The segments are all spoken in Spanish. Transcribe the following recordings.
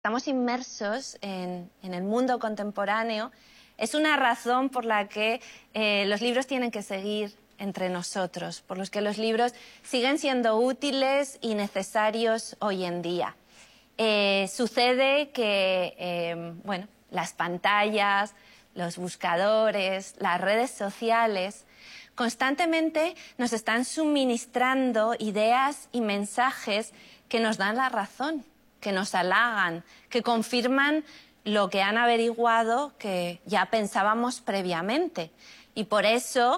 Estamos inmersos en el mundo contemporáneo. Es una razón por la que los libros tienen que seguir entre nosotros, por los que los libros siguen siendo útiles y necesarios hoy en día. Sucede que las pantallas, los buscadores, las redes sociales constantemente nos están suministrando ideas y mensajes que nos dan la razón, que nos halagan, que confirman lo que han averiguado que ya pensábamos previamente. Y por eso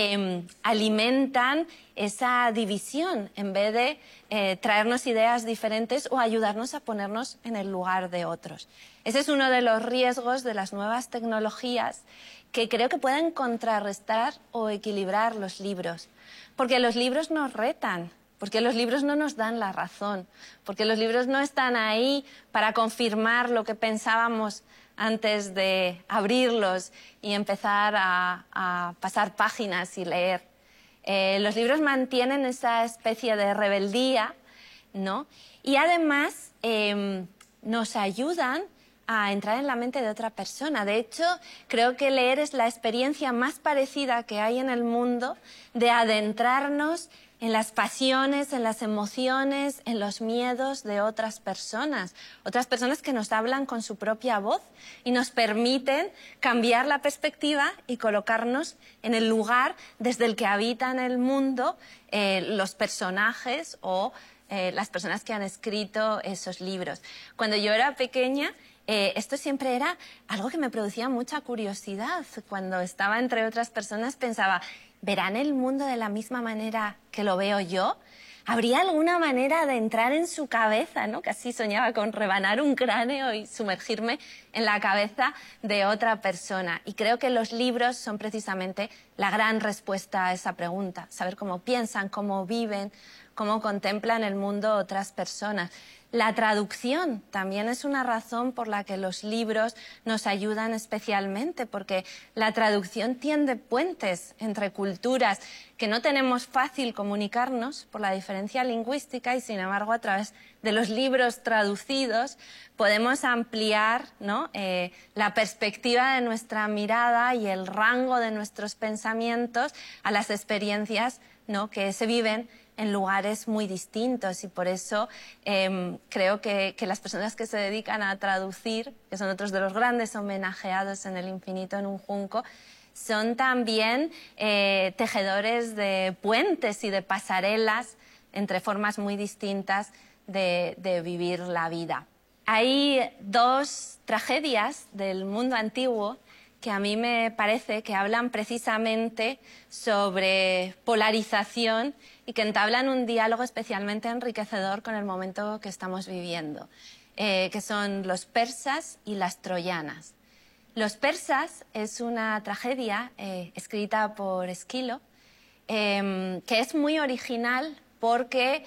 alimentan esa división en vez de traernos ideas diferentes o ayudarnos a ponernos en el lugar de otros. Ese es uno de los riesgos de las nuevas tecnologías que creo que pueden contrarrestar o equilibrar los libros. Porque los libros nos retan, porque los libros no nos dan la razón, porque los libros no están ahí para confirmar lo que pensábamos antes de abrirlos y empezar a pasar páginas y leer. Los libros mantienen esa especie de rebeldía, ¿no? Y además nos ayudan a entrar en la mente de otra persona. De hecho, creo que leer es la experiencia más parecida que hay en el mundo de adentrarnos en las pasiones, en las emociones, en los miedos de otras personas que nos hablan con su propia voz y nos permiten cambiar la perspectiva y colocarnos en el lugar desde el que habitan el mundo los personajes o las personas que han escrito esos libros. Cuando yo era pequeña, esto siempre era algo que me producía mucha curiosidad. Cuando estaba entre otras personas pensaba, ¿verán el mundo de la misma manera que lo veo yo? ¿Habría alguna manera de entrar en su cabeza, ¿no? Casi soñaba con rebanar un cráneo y sumergirme en la cabeza de otra persona. Y creo que los libros son precisamente la gran respuesta a esa pregunta. Saber cómo piensan, cómo viven, cómo contemplan el mundo otras personas. La traducción también es una razón por la que los libros nos ayudan especialmente, porque la traducción tiende puentes entre culturas que no tenemos fácil comunicarnos por la diferencia lingüística y, sin embargo, a través de los libros traducidos podemos ampliar, ¿no? La perspectiva de nuestra mirada y el rango de nuestros pensamientos a las experiencias, ¿no? que se viven en lugares muy distintos, y por eso creo que las personas que se dedican a traducir, que son otros de los grandes homenajeados en El infinito en un junco, son también tejedores de puentes y de pasarelas entre formas muy distintas de vivir la vida. Hay dos tragedias del mundo antiguo que a mí me parece que hablan precisamente sobre polarización y que entablan un diálogo especialmente enriquecedor con el momento que estamos viviendo, que son los persas y las troyanas. Los persas es una tragedia escrita por Esquilo, que es muy original porque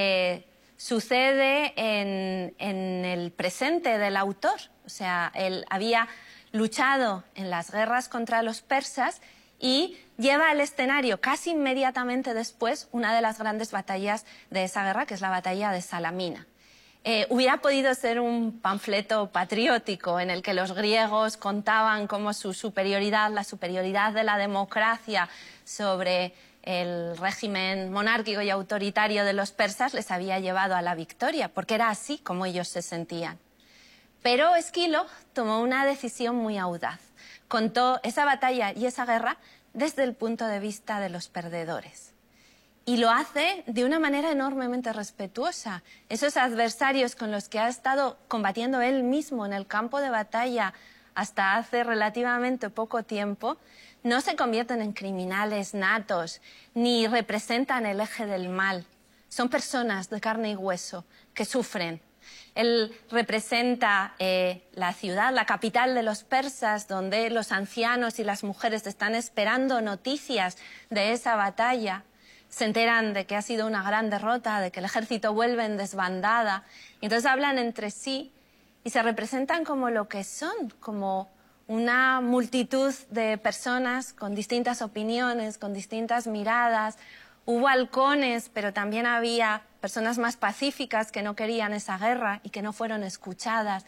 sucede en el presente del autor. O sea, él había luchado en las guerras contra los persas y lleva al escenario casi inmediatamente después una de las grandes batallas de esa guerra, que es la batalla de Salamina. Hubiera podido ser un panfleto patriótico en el que los griegos contaban cómo su superioridad, la superioridad de la democracia sobre el régimen monárquico y autoritario de los persas les había llevado a la victoria, porque era así como ellos se sentían. Pero Esquilo tomó una decisión muy audaz. Contó esa batalla y esa guerra desde el punto de vista de los perdedores. Y lo hace de una manera enormemente respetuosa. Esos adversarios con los que ha estado combatiendo él mismo en el campo de batalla hasta hace relativamente poco tiempo, no se convierten en criminales natos ni representan el eje del mal. Son personas de carne y hueso que sufren. Él representa la ciudad, la capital de los persas, donde los ancianos y las mujeres están esperando noticias de esa batalla. Se enteran de que ha sido una gran derrota, de que el ejército vuelve en desbandada. Y entonces hablan entre sí y se representan como lo que son, como una multitud de personas con distintas opiniones, con distintas miradas, Hubo halcones, pero también había personas más pacíficas que no querían esa guerra y que no fueron escuchadas.